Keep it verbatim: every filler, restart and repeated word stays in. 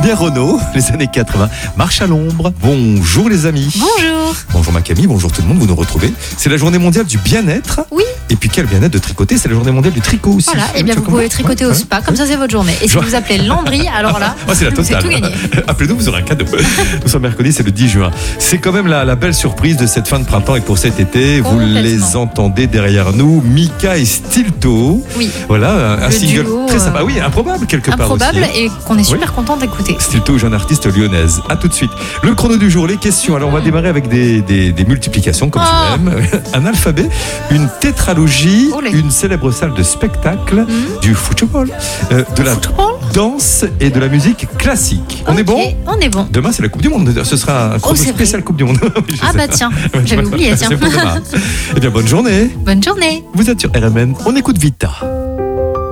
Julien Renaud, les années quatre-vingts, marche à l'ombre. Bonjour les amis. Bonjour. Bonjour ma Camille, bonjour tout le monde, vous nous retrouvez. C'est la journée mondiale du bien-être. Oui. Et puis quel bien-être de tricoter, c'est la journée mondiale du tricot aussi. Voilà, et bien vous pouvez tricoter au spa, comme ça c'est votre journée. Et si Je- vous appelez Landry, alors là, Oh, c'est la c'est totale. tout gagné. Appelez-nous, vous aurez un cadeau. Nous sommes mercredi, c'est le dix juin. C'est quand même la, la belle surprise de cette fin de printemps et pour cet été, vous Complètement. les entendez derrière nous, Mika et Stilto. Oui. Voilà, un, un Le single duo, très sympa. euh, Oui, improbable quelque part Improbable aussi. et qu'on est super content d'écouter. Stilto, jeune artiste lyonnaise. À tout de suite. Le chrono du jour, les questions. Alors, on va démarrer avec des, des, des multiplications, comme Oh. tu aimes. Un alphabet, une tétralogie, Olé. une célèbre salle de spectacle, Mhm. du football, euh, de la Football. danse et de la musique classique. On est Ok, bon? On est bon. Demain, c'est la Coupe du Monde. Ce sera un chrono c'est vrai. spécial Coupe du Monde. Oui, je Ah sais. bah tiens, Ouais, j'avais je- oublié, tiens. C'est pour demain. Eh bien, bonne journée. Bonne journée. Vous êtes sur R M N. On écoute Vita.